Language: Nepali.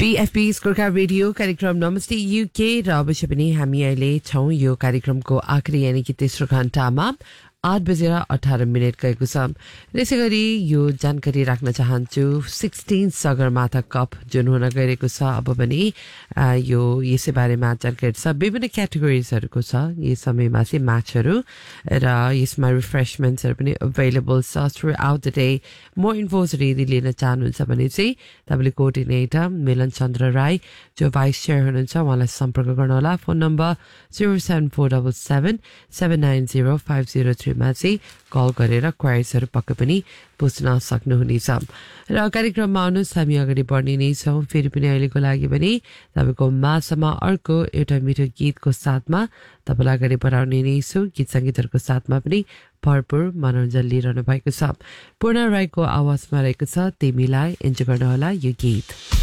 BFP स्कोरका रेडियो कार्यक्रम नमस्ते युके र अवश्य पनि हामी अहिले छौं यो कार्यक्रमको आखिरी यानी कि तेस्रो घण्टामा 8 बजेर 18 मिनेट गएको छ। त्यसैगरी यो जानकारी राख्न चाहन्छु 16 सगरमाथा कप जुन हुन गइरहेको छ अब पनि यो यसै बारेमा जानकारी छ। विभिन्न क्याटेगोरिजहरुको छ यस समयमा चाहिँ म्याचहरु र यसमा रिफ्रेशमेन्ट्सहरु पनि अवेलेबल छ through out the day. More इन्फोजहरु यदि लिन चाहनुहुन्छ भने चाहिँ तपाईले कोअर्डिनेटर मिलन चन्द्र राई जो भाइस चेयर हुनुहुन्छ उहाँलाई सम्पर्क गर्नुहोला। फोन नम्बर 07477790503 मा चाहिँ कल गरेर क्वेरीजहरु पक्कै पनि बुझ्न सक्नुहुनेछ। र कार्यक्रममा आउनुहोस् हामी अगाडि बढ्ने नै छौं। फेरि पनि अहिलेको लागि पनि तपाईको माझमा अर्को एउटा मिठो गीतको साथमा तपाईलाई अगाडि बढाउने नै छु। गीत संगीतहरुको साथमा पनि भरपूर मनोरञ्जन लिइरहनु भएको छ। पूर्ण राईको आवाजमा रहेको छ तिमीलाई। इन्जोय गर्नुहोला यो गीत।